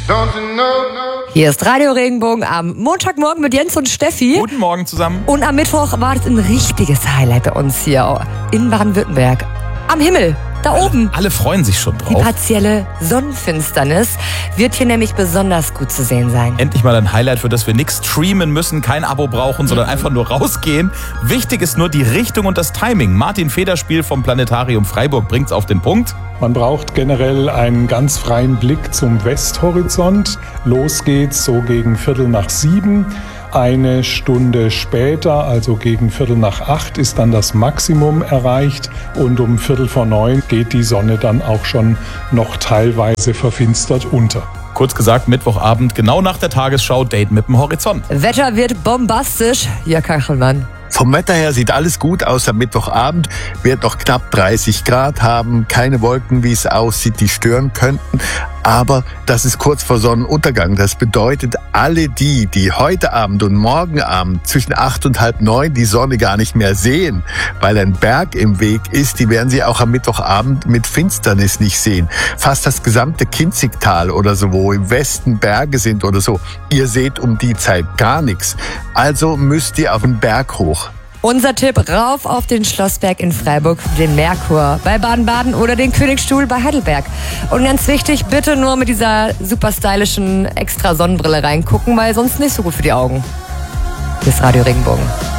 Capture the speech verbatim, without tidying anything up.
Hier ist Radio Regenbogen am Montagmorgen mit Jens und Steffi. Guten Morgen zusammen. Und am Mittwoch war es ein richtiges Highlight bei uns hier in Baden-Württemberg. Am Himmel, da alle, oben. Alle freuen sich schon drauf. Die partielle Sonnenfinsternis wird hier nämlich besonders gut zu sehen sein. Endlich mal ein Highlight, für das wir nichts streamen müssen, kein Abo brauchen, sondern einfach nur rausgehen. Wichtig ist nur die Richtung und das Timing. Martin Federspiel vom Planetarium Freiburg bringt's auf den Punkt. Man braucht generell einen ganz freien Blick zum Westhorizont. Los geht's so gegen Viertel nach sieben. Eine Stunde später, also gegen Viertel nach acht, ist dann das Maximum erreicht. Und um Viertel vor neun geht die Sonne dann auch schon noch teilweise verfinstert unter. Kurz gesagt, Mittwochabend, genau nach der Tagesschau, Date mit dem Horizont. Wetter wird bombastisch. Ja, Kachelmann. Vom Wetter her sieht alles gut aus. Am Mittwochabend wird noch knapp dreißig Grad haben. Keine Wolken, wie es aussieht, die stören könnten. Aber das ist kurz vor Sonnenuntergang. Das bedeutet, alle die, die heute Abend und morgen Abend zwischen acht und halb neun die Sonne gar nicht mehr sehen, weil ein Berg im Weg ist, die werden sie auch am Mittwochabend mit Finsternis nicht sehen. Fast das gesamte Kinzigtal oder so, wo im Westen Berge sind oder so, ihr seht um die Zeit gar nichts. Also müsst ihr auf den Berg hoch. Unser Tipp, rauf auf den Schlossberg in Freiburg, den Merkur bei Baden-Baden oder den Königsstuhl bei Heidelberg. Und ganz wichtig, bitte nur mit dieser super stylischen extra Sonnenbrille reingucken, weil sonst nicht so gut für die Augen. Hier ist Radio Regenbogen.